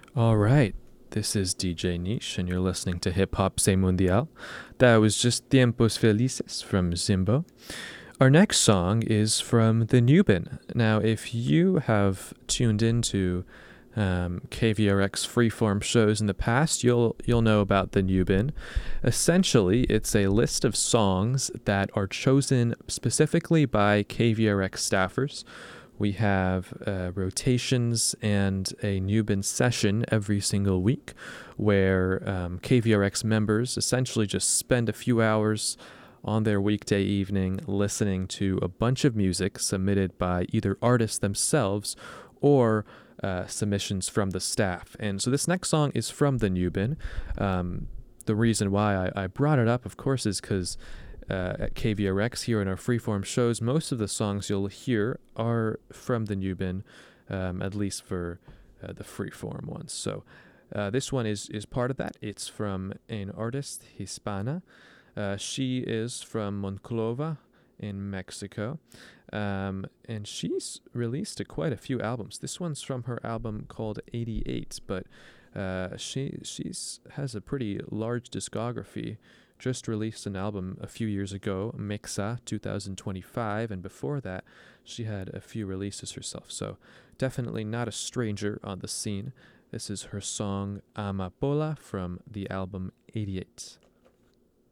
All right. This is DJ Niche, and you're listening to Hip Hop Se Mundial. That was just Tiempos Felices from Zimbo. Our next song is from The Nubin. Now, if you have tuned into KVRX freeform shows in the past, you'll know about The Nubin. Essentially, it's a list of songs that are chosen specifically by KVRX staffers. We have rotations and a Nubin session every single week where KVRX members essentially just spend a few hours on their weekday evening listening to a bunch of music submitted by either artists themselves or submissions from the staff. And so this next song is from the Nubin. The reason why I brought it up, of course, is because at KVRX here in our freeform shows, most of the songs you'll hear are from the Nubin, at least for the freeform ones. So this one is part of that. It's from an artist, Hispana. She is from Monclova in Mexico, and she's released quite a few albums. This one's from her album called 88, but she's has a pretty large discography. Just released an album a few years ago, Mixa 2025, and before that, she had a few releases herself. So definitely not a stranger on the scene. This is her song Amapola from the album 88.